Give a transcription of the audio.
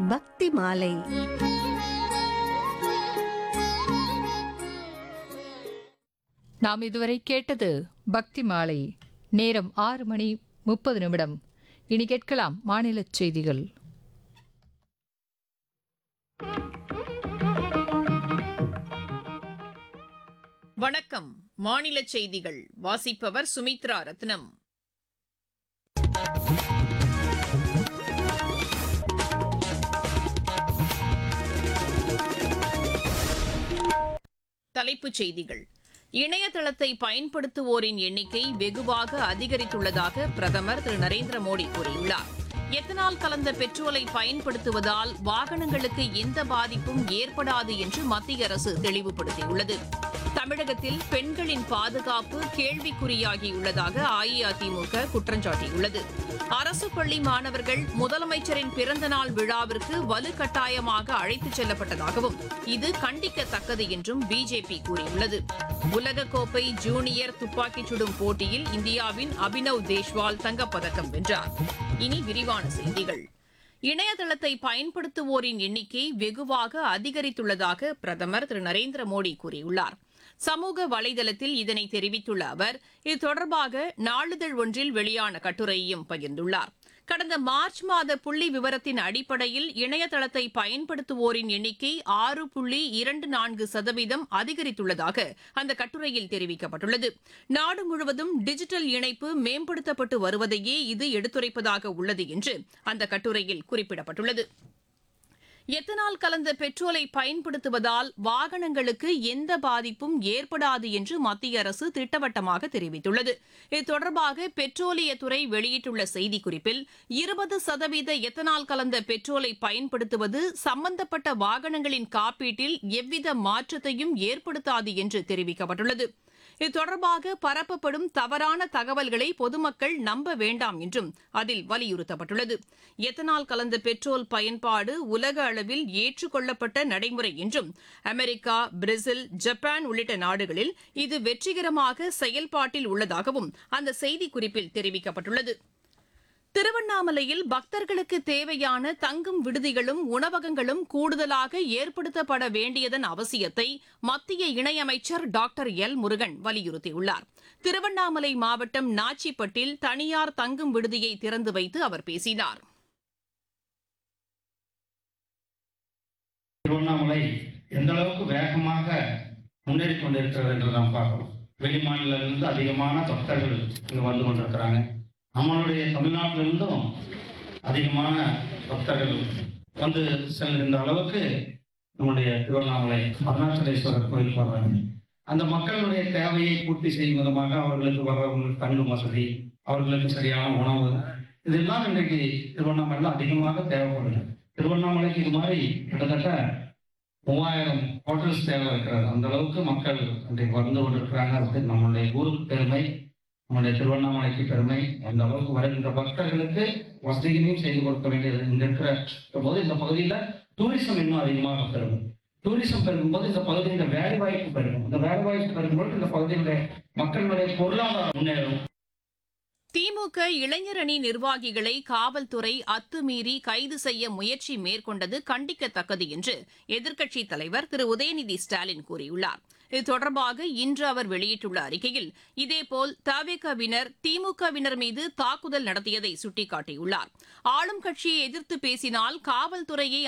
பக்தி மாலை. நாம் இதுவரை கேட்டது பக்தி மாலை. நேரம் 6:30. இனி கேட்கலாம் மாநில செய்திகள். வணக்கம். மாநில செய்திகள் வாசிப்பவர் சுமித்ரா ரத்னம். தலைப்புச் செய்திகள். இணையதளத்தை பயன்படுத்துவோரின் எண்ணிக்கை வெகுவாக அதிகரித்துள்ளதாக பிரதமர் திரு நரேந்திர மோடி கூறியுள்ளார். எத்தனால் கலந்த பெட்ரோலை பயன்படுத்துவதால் வாகனங்களுக்கு எந்த பாதிப்பும் ஏற்படாது என்று மத்திய அரசு தெளிவுபடுத்தியுள்ளது. தமிழகத்தில் பெண்களின் பாதுகாப்பு கேள்விக்குறியாகியுள்ளதாக அஇஅதிமுக குற்றம் சாட்டியுள்ளது. அரசு பள்ளி மாணவர்கள் முதலமைச்சரின் பிறந்தநாள் விழாவிற்கு வலுக்கட்டாயமாக அழைத்துச் செல்லப்பட்டதாகவும் இது கண்டிக்கத்தக்கது என்றும் பிஜேபி கூறியுள்ளது. உலகக்கோப்பை ஜூனியர் துப்பாக்கிச் சுடும் போட்டியில் இந்தியாவின் அபினவ் தேஷ்வால் தங்கப்பதக்கம் வென்றார். இனி விரிவான செய்திகள். இணையதளத்தை பயன்படுத்துவோரின் எண்ணிக்கை வெகுவாக அதிகரித்துள்ளதாக பிரதமர் திரு நரேந்திர மோடி கூறியுள்ளார். சமூக வலைதளத்தில் இதனை தெரிவித்துள்ள அவர் இது தொடர்பாக நாளிதழ் ஒன்றில் வெளியான கட்டுரையையும் பகிர்ந்துள்ளார். கடந்த மார்ச் மாத புள்ளி விவரத்தின் அடிப்படையில் இணையதளத்தை பயன்படுத்துவோரின் எண்ணிக்கை 6.24% அதிகரித்துள்ளதாக அந்த கட்டுரையில் தெரிவிக்கப்பட்டுள்ளது. நாடு முழுவதும் டிஜிட்டல் இணைப்பு மேம்படுத்தப்பட்டு வருவதையே இது எடுத்துரைப்பதாக உள்ளது என்று அந்த கட்டுரையில் குறிப்பிடப்பட்டுள்ளது. எத்தனால் கலந்த பெட்ரோலை பயன்படுத்துவதால் வாகனங்களுக்கு எந்த பாதிப்பும் ஏற்படாது என்று மத்திய அரசு திட்டவட்டமாக தெரிவித்துள்ளது. இது தொடர்பாக பெட்ரோலியத்துறை வெளியிட்டுள்ள செய்திக்குறிப்பில் 20% எத்தனால் கலந்த பெட்ரோலை பயன்படுத்துவது சம்பந்தப்பட்ட வாகனங்களின் காப்பீட்டில் எவ்வித மாற்றத்தையும் ஏற்படுத்தாது என்று தெரிவிக்கப்பட்டுள்ளது. இது தொடர்பாக பரப்பப்படும் தவறான தகவல்களை பொதுமக்கள் நம்ப வேண்டாம் என்றும் அதில் வலியுறுத்தப்பட்டுள்ளது. எத்தனால் கலந்த பெட்ரோல் பயன்பாடு உலக அளவில் ஏற்றுக்கொள்ளப்பட்ட நடைமுறை என்றும் அமெரிக்கா, பிரேசில், ஜப்பான் உள்ளிட்ட நாடுகளில் இது வெற்றிகரமாக செயல்பாட்டில் உள்ளதாகவும் அந்த செய்திக்குறிப்பில் தெரிவிக்கப்பட்டுள்ளது. திருவண்ணாமலையில் பக்தர்களுக்கு தேவையான தங்கும் விடுதிகளும் உணவகங்களும் கூடுதலாக ஏற்படுத்தப்பட வேண்டியதன் அவசியத்தை மத்திய இணையமைச்சர் டாக்டர் எல் முருகன் வலியுறுத்தியுள்ளார். திருவண்ணாமலை மாவட்டம் நாச்சிப்பட்டில் தனியார் தங்கும் விடுதியை திறந்து வைத்து அவர் பேசினார். திருவண்ணாமலை எந்த அளவுக்கு வேகமாக முன்னேறி கொண்டிருக்கிறது என்று நாம் பார்க்கிறோம். வெளிமாநிலத்திலிருந்து அதிகமான பக்தர்கள் இங்கு வந்து கொண்டிருக்கிறாங்க. நம்மளுடைய தமிழ்நாட்டிலிருந்தும் அதிகமான பக்தர்கள் வந்து செல்கின்ற அளவுக்கு நம்முடைய திருவண்ணாமலை அருணாச்சலேஸ்வரர் கோயில் வர்றாங்க. அந்த மக்களுடைய தேவையை பூர்த்தி செய்யும் விதமாக அவர்களுக்கு வர்றவங்களுக்கு தங்கும் வசதி, அவர்களுக்கு சரியான உணவு, இதெல்லாம் இன்றைக்கு திருவண்ணாமலையில் அதிகமாக தேவைப்படுது. திருவண்ணாமலைக்கு இது மாதிரி கிட்டத்தட்ட 3000 ஹோட்டல்ஸ் தேவை இருக்கிறது. அந்த அளவுக்கு மக்கள் இன்றைக்கு வந்து கொண்டிருக்கிறாங்க. அதுக்கு நம்மளுடைய ஊருக்கு பெருமை, நம்முடைய திருவண்ணாமலைக்கு பெருமை. அந்த அளவுக்கு வருகின்ற பக்தர்களுக்கு வசதிகளையும் செய்து கொடுக்க வேண்டியது இங்க இருக்கிற போது இந்த பகுதியில டூரிசம் இன்னும் அதிகமாக பெருகும். டூரிசம் பெருகும்போது இந்த பகுதியில வேலை வாய்ப்பு பெருகும். இந்த வேலை வாய்ப்பு பெருகும்போது இந்த பகுதியில மக்களுடைய பொருளாதாரம் முன்னேறும். திமுக இளைஞரணி நிர்வாகிகளை காவல்துறை அத்துமீறி கைது செய்ய முயற்சி மேற்கொண்டது கண்டிக்கத்தக்கது என்று எதிர்க்கட்சித் தலைவர் திரு உதயநிதி ஸ்டாலின் கூறியுள்ளார். இது தொடர்பாக இன்று அவர் வெளியிட்டுள்ள அறிக்கையில் இதேபோல் தவிகவினர் திமுகவினர் மீது தாக்குதல் நடத்தியதை சுட்டிக்காட்டியுள்ளார். ஆளும் கட்சியை எதிர்த்து பேசினால் காவல்துறையை